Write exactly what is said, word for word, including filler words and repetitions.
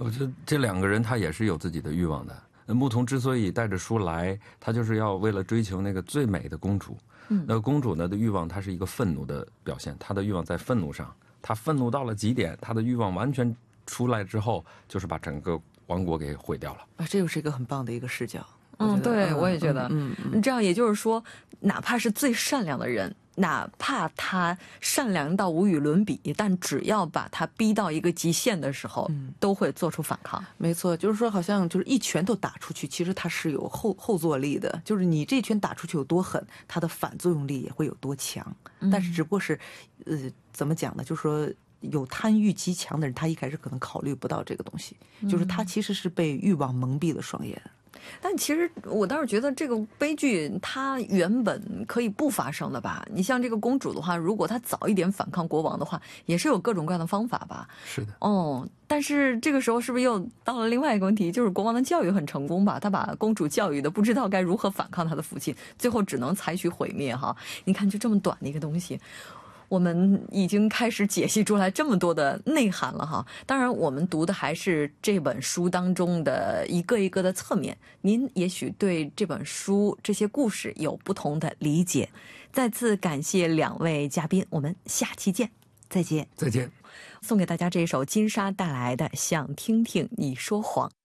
我觉得这两个人他也是有自己的欲望的。牧童之所以带着书来，他就是要为了追求那个最美的公主。嗯，那个公主呢的欲望，她是一个愤怒的表现，她的欲望在愤怒上，她愤怒到了极点，她的欲望完全出来之后，就是把整个王国给毁掉了。 啊，这又是一个很棒的一个视角。 嗯，对， 嗯、 我也觉得， 嗯嗯嗯， 这样也就是说，哪怕是最善良的人，哪怕他善良到无与伦比，但只要把他逼到一个极限的时候，嗯、都会做出反抗。 没错，就是说，好像就是一拳头打出去，其实它是有后后坐力的，就是你这拳打出去有多狠，它的反作用力也会有多强。嗯、但是只不过是，呃，怎么讲呢？就是说。有贪欲极强的人，他一开始可能考虑不到这个东西，嗯、就是他其实是被欲望蒙蔽了双眼。 但其实我倒是觉得这个悲剧它原本可以不发生的吧。你像这个公主的话，如果她早一点反抗国王的话，也是有各种各样的方法吧。 是的。 哦，但是这个时候是不是又到了另外一个问题，就是国王的教育很成功吧？他把公主教育的不知道该如何反抗他的父亲，最后只能采取毁灭哈。你看，就这么短的一个东西。我们已经开始解析出来这么多的内涵了哈，当然我们读的还是这本书当中的一个一个的侧面，您也许对这本书这些故事有不同的理解。再次感谢两位嘉宾，我们下期见，再见。 再见。 送给大家这一首金莎带来的《想听听你说谎》。